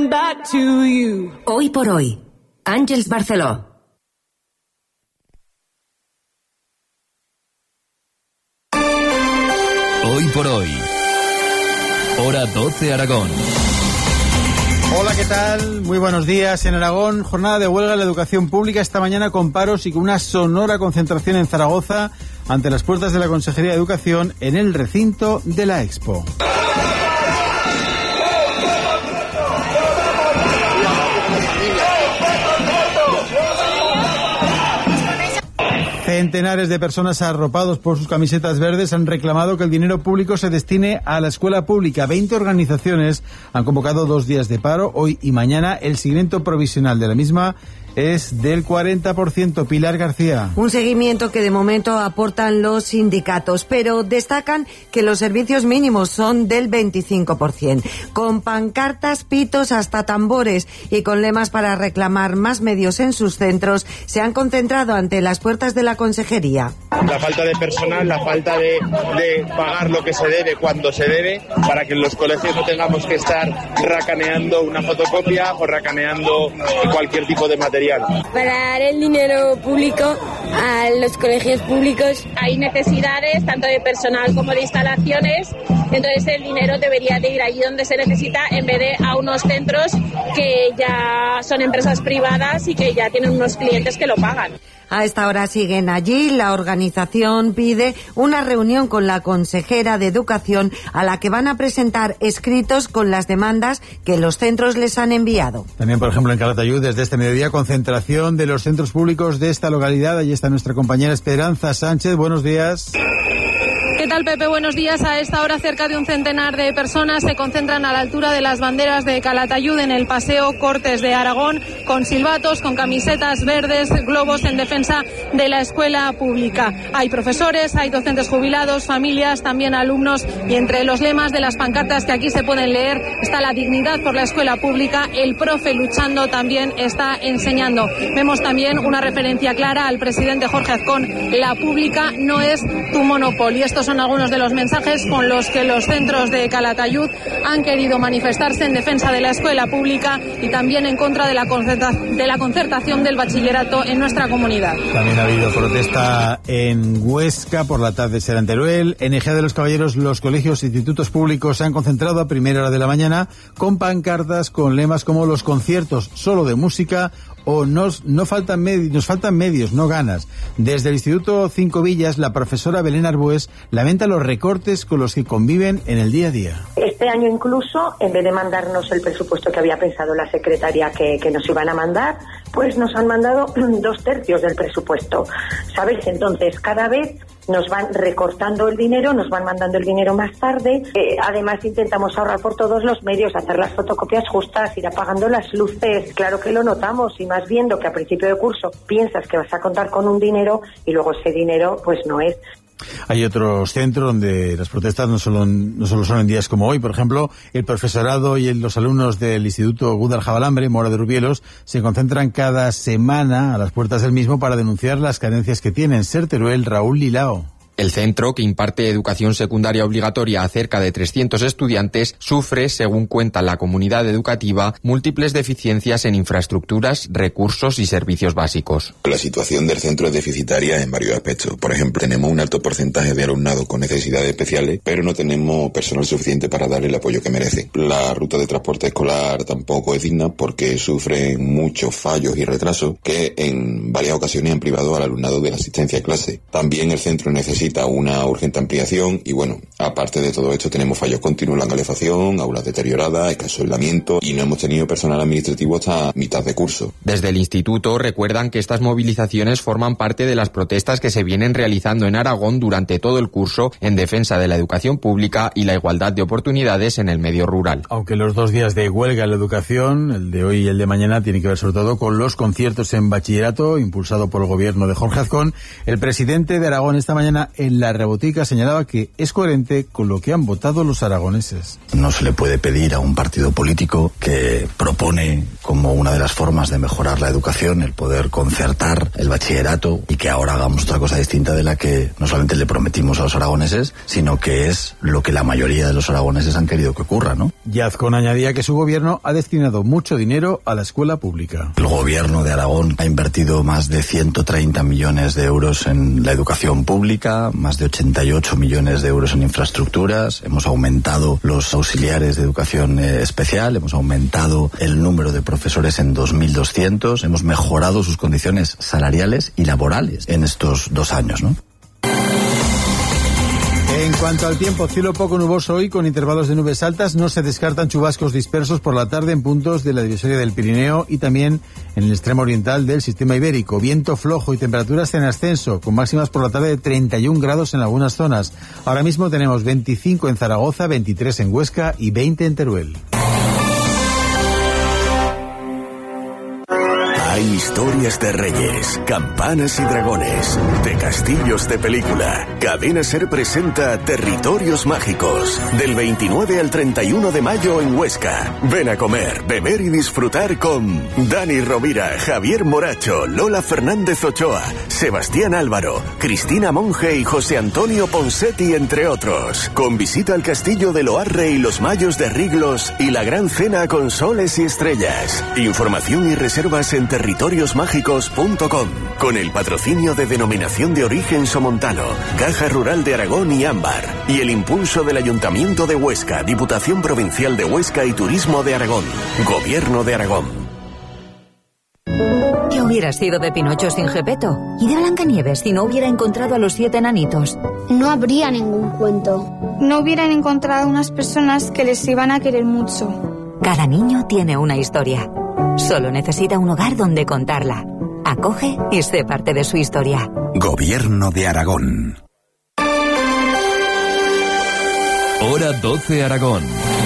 coming back to you. Hoy por hoy, Àngels Barceló. Hoy por hoy, hora 12 Aragón. Hola, ¿qué tal? Muy buenos días. En Aragón, jornada de huelga en la educación pública esta mañana con paros y con una sonora concentración en Zaragoza ante las puertas de la Consejería de Educación en el recinto de la Expo. Centenares de personas arropados por sus camisetas verdes han reclamado que el dinero público se destine a la escuela pública. 20 organizaciones han convocado 2 días de paro, hoy y mañana. El seguimiento provisional de la misma es del 40%. Pilar García. Un seguimiento que de momento aportan los sindicatos, pero destacan que los servicios mínimos son del 25%. Con pancartas, pitos, hasta tambores y con lemas para reclamar más medios en sus centros, se han concentrado ante las puertas de la Consejería. La falta de personal, la falta de pagar lo que se debe cuando se debe, para que en los colegios no tengamos que estar racaneando una fotocopia o racaneando cualquier tipo de material. Para dar el dinero público a los colegios públicos hay necesidades tanto de personal como de instalaciones, entonces el dinero debería de ir allí donde se necesita en vez de a unos centros que ya son empresas privadas y que ya tienen unos clientes que lo pagan. A esta hora siguen allí. La organización pide una reunión con la consejera de Educación a la que van a presentar escritos con las demandas que los centros les han enviado. También, por ejemplo, en Calatayud, desde este mediodía, concentración de los centros públicos de esta localidad. Allí está nuestra compañera Esperanza Sánchez. Buenos días. ¿Qué tal, Pepe? Buenos días. A esta hora cerca de un centenar de personas se concentran a la altura de las banderas de Calatayud en el Paseo Cortes de Aragón, con silbatos, con camisetas verdes, globos en defensa de la escuela pública. Hay profesores, hay docentes jubilados, familias, también alumnos, y entre los lemas de las pancartas que aquí se pueden leer está la dignidad por la escuela pública, el profe luchando también está enseñando. Vemos también una referencia clara al presidente Jorge Azcón: la pública no es tu monopolio. Estos son algunos de los mensajes con los que los centros de Calatayud han querido manifestarse en defensa de la escuela pública y también en contra de la concertación del bachillerato en nuestra comunidad. También ha habido protesta en Huesca, por la tarde será en Teruel. En Ejea de los Caballeros, los colegios e institutos públicos se han concentrado a primera hora de la mañana con pancartas con lemas como los conciertos solo de música o nos faltan medios, no ganas. Desde el Instituto Cinco Villas, la profesora Belén Arbues lamenta los recortes con los que conviven en el día a día. Este año incluso, en vez de mandarnos el presupuesto que había pensado la secretaria que nos iban a mandar, pues nos han mandado 2/3 del presupuesto, ¿sabéis? Entonces, cada vez nos van recortando el dinero, nos van mandando el dinero más tarde. Además, intentamos ahorrar por todos los medios, hacer las fotocopias justas, ir apagando las luces. Claro que lo notamos, y más viendo que a principio de curso piensas que vas a contar con un dinero y luego ese dinero pues no es. Hay otros centros donde las protestas no solo son en días como hoy. Por ejemplo, el profesorado y los alumnos del Instituto Gudar Jabalambre, Mora de Rubielos, se concentran cada semana a las puertas del mismo para denunciar las carencias que tienen. Ser Teruel, Raúl Lilao. El centro, que imparte educación secundaria obligatoria a cerca de 300 estudiantes, sufre, según cuenta la comunidad educativa, múltiples deficiencias en infraestructuras, recursos y servicios básicos. La situación del centro es deficitaria en varios aspectos. Por ejemplo, tenemos un alto porcentaje de alumnado con necesidades especiales, pero no tenemos personal suficiente para darle el apoyo que merece. La ruta de transporte escolar tampoco es digna porque sufre muchos fallos y retrasos que en varias ocasiones han privado al alumnado de la asistencia a clase. También el centro necesita una urgente ampliación y, bueno, aparte de todo esto, tenemos fallos continuos en la calefacción, aulas deterioradas, escaso aislamiento y no hemos tenido personal administrativo hasta mitad de curso. Desde el instituto recuerdan que estas movilizaciones forman parte de las protestas que se vienen realizando en Aragón durante todo el curso en defensa de la educación pública y la igualdad de oportunidades en el medio rural. Aunque los 2 días de huelga en la educación, el de hoy y el de mañana, tienen que ver sobre todo con los conciertos en bachillerato impulsado por el gobierno de Jorge Azcón, el presidente de Aragón esta mañana en la Rebotica señalaba que es coherente con lo que han votado los aragoneses. No se le puede pedir a un partido político que propone como una de las formas de mejorar la educación el poder concertar el bachillerato y que ahora hagamos otra cosa distinta de la que no solamente le prometimos a los aragoneses, sino que es lo que la mayoría de los aragoneses han querido que ocurra, ¿no? Y Azcón añadía que su gobierno ha destinado mucho dinero a la escuela pública. El gobierno de Aragón ha invertido más de 130 millones de euros en la educación pública, más de 88 millones de euros en infraestructuras, hemos aumentado los auxiliares de educación especial, hemos aumentado el número de profesores en 2.200, hemos mejorado sus condiciones salariales y laborales en estos 2 años, ¿no? En cuanto al tiempo, cielo poco nuboso hoy con intervalos de nubes altas. No se descartan chubascos dispersos por la tarde en puntos de la divisoria del Pirineo y también en el extremo oriental del sistema ibérico. Viento flojo y temperaturas en ascenso, con máximas por la tarde de 31 grados en algunas zonas. Ahora mismo tenemos 25 en Zaragoza, 23 en Huesca y 20 en Teruel. Hay historias de reyes, campanas y dragones, de castillos de película. Cadena Ser presenta Territorios Mágicos, del 29 al 31 de mayo en Huesca. Ven a comer, beber y disfrutar con Dani Rovira, Javier Moracho, Lola Fernández Ochoa, Sebastián Álvaro, Cristina Monge y José Antonio Ponsetti, entre otros. Con visita al castillo de Loarre y los Mayos de Riglos y la gran cena con soles y estrellas. Información y reservas en territoriosmágicos.com, con el patrocinio de Denominación de Origen Somontano, Caja Rural de Aragón y Ámbar, y el impulso del Ayuntamiento de Huesca, Diputación Provincial de Huesca y Turismo de Aragón, Gobierno de Aragón. ¿Qué hubiera sido de Pinocho sin Gepetto? ¿Y de Blancanieves si no hubiera encontrado a los 7 enanitos? No habría ningún cuento. No hubieran encontrado unas personas que les iban a querer mucho. Cada niño tiene una historia. Solo necesita un hogar donde contarla. Acoge y sé parte de su historia. Gobierno de Aragón. Hora 12 Aragón.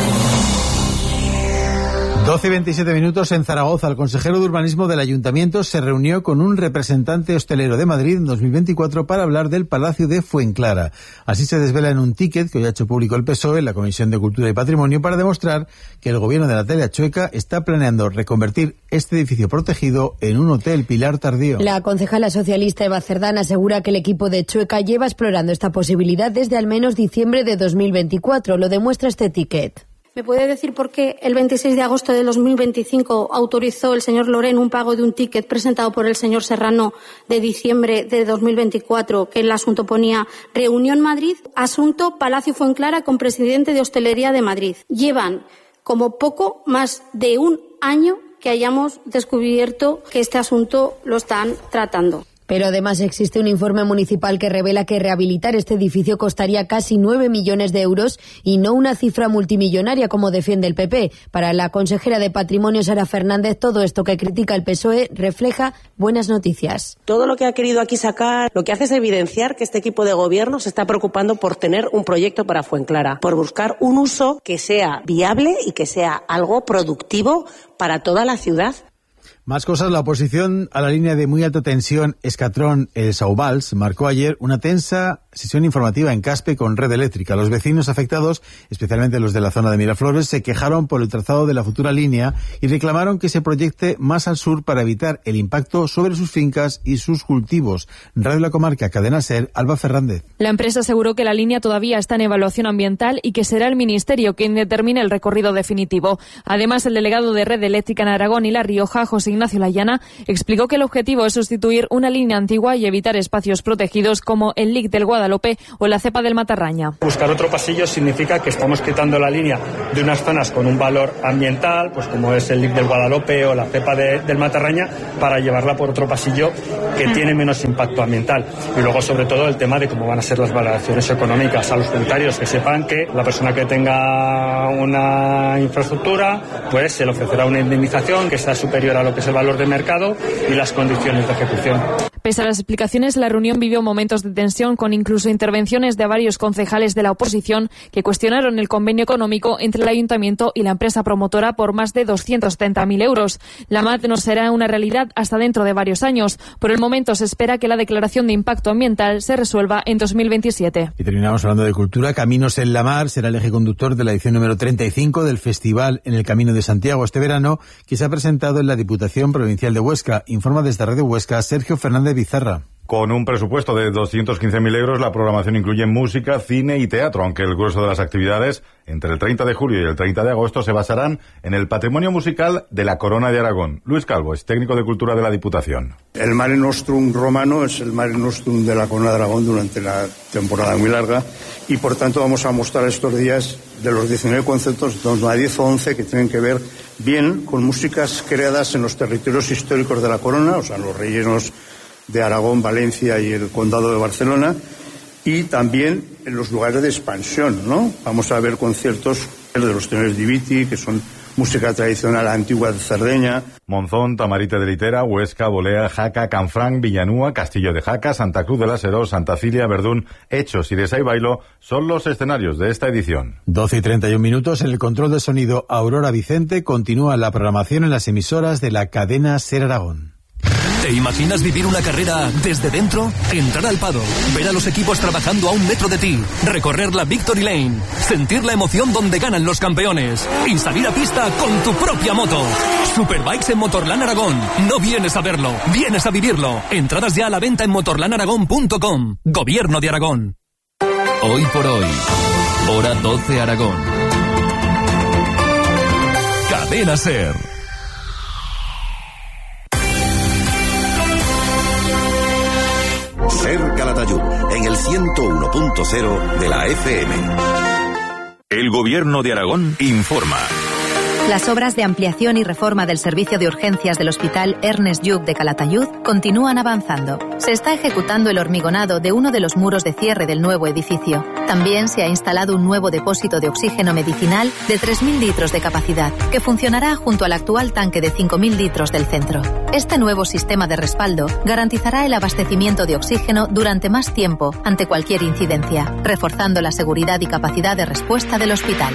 12:27 minutos en Zaragoza. El consejero de Urbanismo del Ayuntamiento se reunió con un representante hostelero de Madrid en 2024 para hablar del Palacio de Fuenclara. Así se desvela en un ticket que hoy ha hecho público el PSOE en la Comisión de Cultura y Patrimonio para demostrar que el gobierno de Natalia Chueca está planeando reconvertir este edificio protegido en un hotel Pilar Tardío. La concejala socialista Eva Cerdán asegura que el equipo de Chueca lleva explorando esta posibilidad desde al menos diciembre de 2024. Lo demuestra este ticket. ¿Me puede decir por qué el 26 de agosto de 2025 autorizó el señor Lorén un pago de un ticket presentado por el señor Serrano de diciembre de 2024, que el asunto ponía Reunión Madrid, asunto Palacio Fuenclara con presidente de Hostelería de Madrid? Llevan como poco más de un año que hayamos descubierto que este asunto lo están tratando. Pero además existe un informe municipal que revela que rehabilitar este edificio costaría casi 9 millones de euros y no una cifra multimillonaria como defiende el PP. Para la consejera de Patrimonio, Sara Fernández, todo esto que critica el PSOE refleja buenas noticias. Todo lo que ha querido aquí sacar, lo que hace es evidenciar que este equipo de gobierno se está preocupando por tener un proyecto para Fuenclara, por buscar un uso que sea viable y que sea algo productivo para toda la ciudad. Más cosas, la oposición a la línea de muy alta tensión Escatrón-El Sauvals marcó ayer una tensa sesión informativa en Caspe con Red Eléctrica. Los vecinos afectados, especialmente los de la zona de Miraflores, se quejaron por el trazado de la futura línea y reclamaron que se proyecte más al sur para evitar el impacto sobre sus fincas y sus cultivos. Radio La Comarca, Cadena Ser, Alba Fernández. La empresa aseguró que la línea todavía está en evaluación ambiental y que será el Ministerio quien determine el recorrido definitivo. Además, el delegado de Red Eléctrica en Aragón y La Rioja, José Ignacio Layana, explicó que el objetivo es sustituir una línea antigua y evitar espacios protegidos como el LIC del Guadalope o la cepa del Matarraña. Buscar otro pasillo significa que estamos quitando la línea de unas zonas con un valor ambiental, pues como es el LIC del Guadalope o la cepa del Matarraña, para llevarla por otro pasillo que tiene menos impacto ambiental. Y luego, sobre todo, el tema de cómo van a ser las valoraciones económicas a los voluntarios, que sepan que la persona que tenga una infraestructura, pues se le ofrecerá una indemnización que sea superior a lo que es el valor de mercado y las condiciones de ejecución. Pese a las explicaciones, la reunión vivió momentos de tensión, con incluso intervenciones de varios concejales de la oposición que cuestionaron el convenio económico entre el ayuntamiento y la empresa promotora por más de 270.000 euros. La MAT no será una realidad hasta dentro de varios años. Por el momento se espera que la declaración de impacto ambiental se resuelva en 2027. Y terminamos hablando de cultura. Caminos en la Mar será el eje conductor de la edición número 35 del Festival en el Camino de Santiago este verano, que se ha presentado en la Diputación Provincial de Huesca. Informa desde Radio Huesca Sergio Fernández Bizarra. Con un presupuesto de 215.000 euros, la programación incluye música, cine y teatro, aunque el grueso de las actividades, entre el 30 de julio y el 30 de agosto, se basarán en el patrimonio musical de la Corona de Aragón. Luis Calvo es técnico de Cultura de la Diputación. El Mare Nostrum romano es el Mare Nostrum de la Corona de Aragón durante la temporada muy larga, y por tanto vamos a mostrar estos días de los 19 conceptos, a 10 o 11 que tienen que ver bien con músicas creadas en los territorios históricos de la Corona, o sea, los rellenos de Aragón, Valencia y el Condado de Barcelona, y también en los lugares de expansión, ¿no? Vamos a ver conciertos de los tenores di Viti, que son música tradicional antigua de Cerdeña. Monzón, Tamarite de Litera, Huesca, Bolea, Jaca, Canfranc, Villanúa, Castillo de Jaca, Santa Cruz de la Seró, Santa Cilia, Verdún, Hechos y de Saibailo son los escenarios de esta edición. 12:31. En el control de sonido, Aurora Vicente. Continúa la programación en las emisoras de la cadena SER Aragón. ¿Te imaginas vivir una carrera desde dentro? Entrar al paddock, ver a los equipos trabajando a 1 metro de ti, recorrer la Victory Lane, sentir la emoción donde ganan los campeones y salir a pista con tu propia moto. Superbikes en Motorland Aragón. No vienes a verlo, vienes a vivirlo. Entradas ya a la venta en motorlandaragón.com. Gobierno de Aragón. Hoy por hoy, hora 12 Aragón. Cadena SER. SER Calatayud, en el 101.0 de la FM. El Gobierno de Aragón informa. Las obras de ampliación y reforma del servicio de urgencias del Hospital Ernest Lluch de Calatayud continúan avanzando. Se está ejecutando el hormigonado de uno de los muros de cierre del nuevo edificio. También se ha instalado un nuevo depósito de oxígeno medicinal de 3.000 litros de capacidad, que funcionará junto al actual tanque de 5.000 litros del centro. Este nuevo sistema de respaldo garantizará el abastecimiento de oxígeno durante más tiempo ante cualquier incidencia, reforzando la seguridad y capacidad de respuesta del hospital.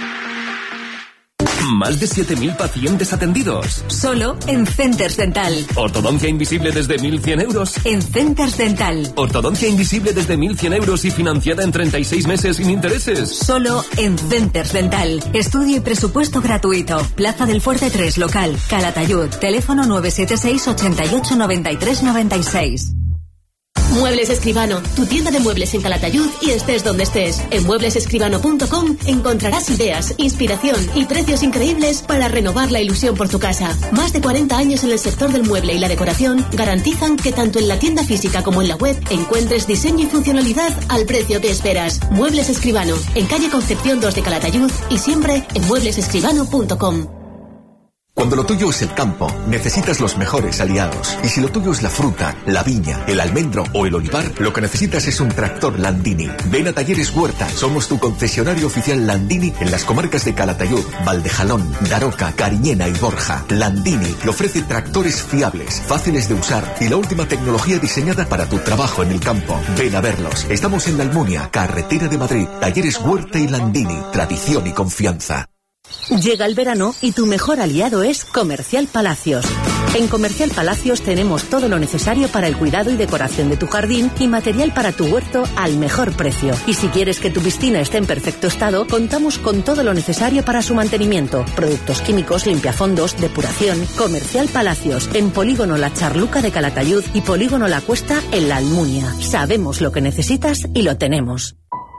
Más de 7.000 pacientes atendidos. Solo en Centers Dental. Ortodoncia invisible desde 1.100 euros. En Centers Dental. Ortodoncia invisible desde 1.100 euros y financiada en 36 meses sin intereses. Solo en Centers Dental. Estudio y presupuesto gratuito. Plaza del Fuerte 3, local, Calatayud. Teléfono 976 88 93 96. Muebles Escribano, tu tienda de muebles en Calatayud y estés donde estés. En mueblesescribano.com encontrarás ideas, inspiración y precios increíbles para renovar la ilusión por tu casa. Más de 40 años en el sector del mueble y la decoración garantizan que tanto en la tienda física como en la web encuentres diseño y funcionalidad al precio que esperas. Muebles Escribano, en calle Concepción 2 de Calatayud y siempre en mueblesescribano.com. Cuando lo tuyo es el campo, necesitas los mejores aliados. Y si lo tuyo es la fruta, la viña, el almendro o el olivar, lo que necesitas es un tractor Landini. Ven a Talleres Huerta, somos tu concesionario oficial Landini en las comarcas de Calatayud, Valdejalón, Daroca, Cariñena y Borja. Landini te ofrece tractores fiables, fáciles de usar y la última tecnología diseñada para tu trabajo en el campo. Ven a verlos. Estamos en La Almunia, carretera de Madrid. Talleres Huerta y Landini, tradición y confianza. Llega el verano y tu mejor aliado es Comercial Palacios. En Comercial Palacios tenemos todo lo necesario para el cuidado y decoración de tu jardín y material para tu huerto al mejor precio. Y si quieres que tu piscina esté en perfecto estado, contamos con todo lo necesario para su mantenimiento. Productos químicos, limpiafondos, depuración. Comercial Palacios, en Polígono La Charluca de Calatayud y Polígono La Cuesta en La Almunia. Sabemos lo que necesitas y lo tenemos.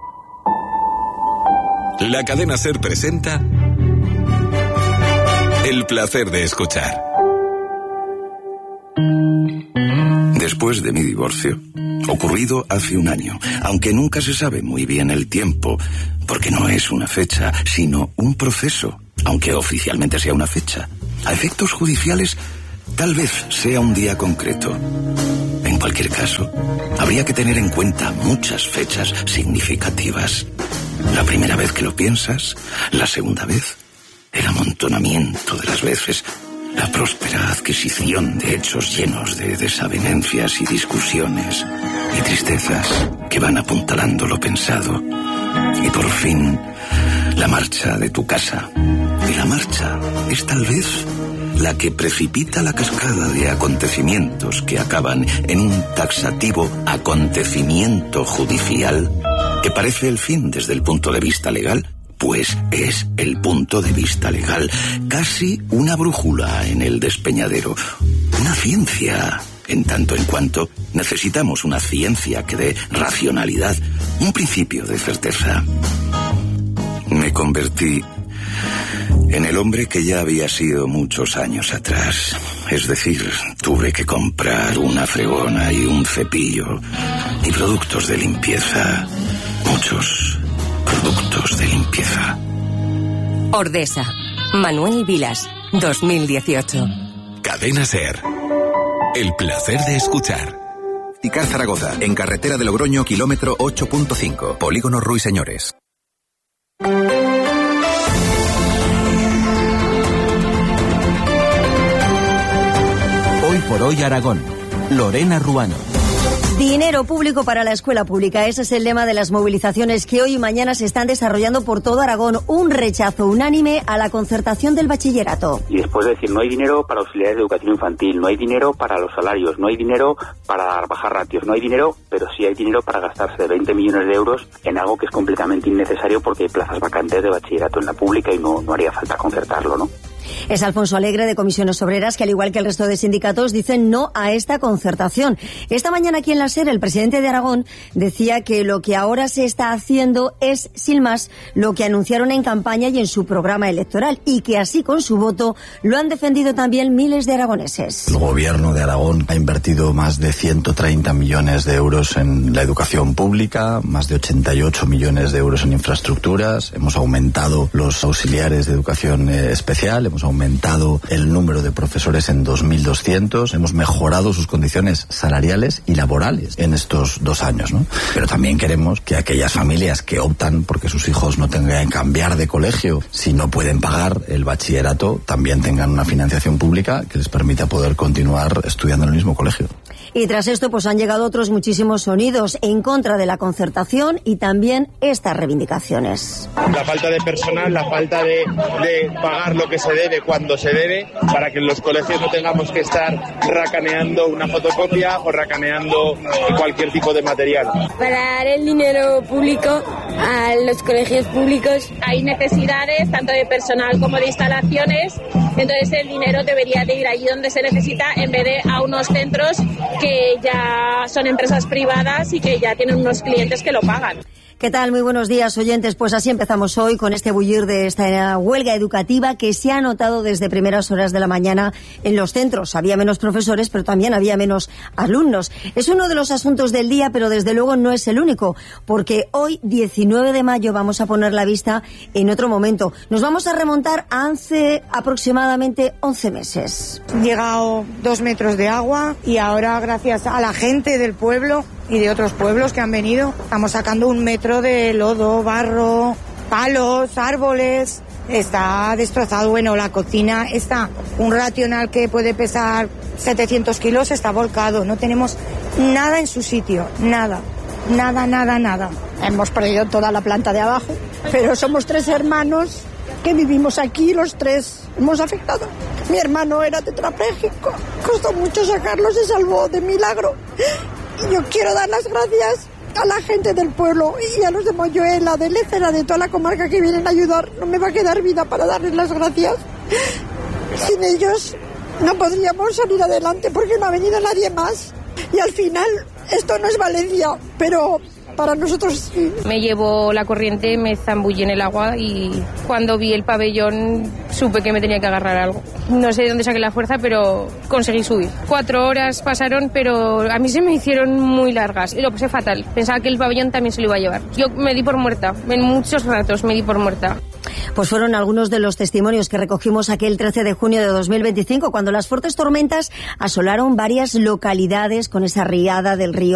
La cadena SER presenta El placer de escuchar. Después de mi divorcio, ocurrido hace un año, aunque nunca se sabe muy bien el tiempo, porque no es una fecha, sino un proceso, aunque oficialmente sea una fecha. A efectos judiciales, tal vez sea un día concreto. En cualquier caso, habría que tener en cuenta muchas fechas significativas. La primera vez que lo piensas, la segunda vez, el amontonamiento de las veces, la próspera adquisición de hechos llenos de desavenencias y discusiones y tristezas que van apuntalando lo pensado. Y por fin, la marcha de tu casa. Y la marcha es tal vez la que precipita la cascada de acontecimientos que acaban en un taxativo acontecimiento judicial que parece el fin desde el punto de vista legal, pues es el punto de vista legal, casi una brújula en el despeñadero, una ciencia. En tanto en cuanto necesitamos una ciencia que dé racionalidad, un principio de certeza. Me convertí en el hombre que ya había sido muchos años atrás. Es decir, tuve que comprar una fregona y un cepillo y productos de limpieza. Muchos productos de limpieza. Ordesa. Manuel Vilas, 2018. Cadena SER. El placer de escuchar. Icar Zaragoza, en carretera de Logroño, kilómetro 8.5, Polígono Ruiseñores. Hoy por hoy Aragón. Lorena Ruano. Dinero público para la escuela pública. Ese es el lema de las movilizaciones que hoy y mañana se están desarrollando por todo Aragón. Un rechazo unánime a la concertación del bachillerato. Y después de decir, no hay dinero para auxiliares de educación infantil, no hay dinero para los salarios, no hay dinero para bajar ratios, no hay dinero, pero sí hay dinero para gastarse 20 millones de euros en algo que es completamente innecesario porque hay plazas vacantes de bachillerato en la pública y no haría falta concertarlo, ¿no? Es Alfonso Alegre, de Comisiones Obreras, que al igual que el resto de sindicatos dicen no a esta concertación. Esta mañana aquí en la SER el presidente de Aragón decía que lo que ahora se está haciendo es, sin más, lo que anunciaron en campaña y en su programa electoral, y que así con su voto lo han defendido también miles de aragoneses. El gobierno de Aragón ha invertido más de 130 millones de euros en la educación pública, más de 88 millones de euros en infraestructuras, hemos aumentado los auxiliares de educación especial, hemos aumentado el número de profesores en 2.200, hemos mejorado sus condiciones salariales y laborales en estos 2 años, ¿no? Pero también queremos que aquellas familias que optan porque sus hijos no tengan que cambiar de colegio, si no pueden pagar el bachillerato, también tengan una financiación pública que les permita poder continuar estudiando en el mismo colegio. Y tras esto pues han llegado otros muchísimos sonidos en contra de la concertación y también estas reivindicaciones. La falta de personal, la falta de pagar lo que se debe cuando se debe, para que en los colegios no tengamos que estar racaneando una fotocopia o racaneando cualquier tipo de material. Para dar el dinero público a los colegios públicos hay necesidades tanto de personal como de instalaciones, entonces el dinero debería de ir allí donde se necesita en vez de a unos centros que ya son empresas privadas y que ya tienen unos clientes que lo pagan. ¿Qué tal? Muy buenos días, oyentes. Pues así empezamos hoy con este bullir de esta huelga educativa que se ha notado desde primeras horas de la mañana en los centros. Había menos profesores, pero también había menos alumnos. Es uno de los asuntos del día, pero desde luego no es el único, porque hoy, 19 de mayo, vamos a poner la vista en otro momento. Nos vamos a remontar a hace aproximadamente 11 meses. Llegado 2 metros de agua y ahora, gracias a la gente del pueblo y de otros pueblos que han venido, estamos sacando 1 metro de lodo, barro, palos, árboles. Está destrozado. Bueno, la cocina está, un racional que puede pesar 700 kilos está volcado. No tenemos nada en su sitio, nada. Nada. Hemos perdido toda la planta de abajo, pero somos 3 hermanos que vivimos aquí, los 3 hemos afectado. Mi hermano era tetrapléjico, costó mucho sacarlo, se salvó de milagro. Y yo quiero dar las gracias a la gente del pueblo y a los de Moyoela, de Lécera, de toda la comarca que vienen a ayudar. No me va a quedar vida para darles las gracias. Sin ellos no podríamos salir adelante porque no ha venido nadie más. Y al final, esto no es Valencia, pero para nosotros sí. Me llevó la corriente, me zambullí en el agua y cuando vi el pabellón supe que me tenía que agarrar algo. No sé de dónde saqué la fuerza, pero conseguí subir. 4 horas pasaron, pero a mí se me hicieron muy largas y lo pasé fatal. Pensaba que el pabellón también se lo iba a llevar. Yo me di por muerta, en muchos ratos me di por muerta. Pues fueron algunos de los testimonios que recogimos aquel 13 de junio de 2025, cuando las fuertes tormentas asolaron varias localidades con esa riada del río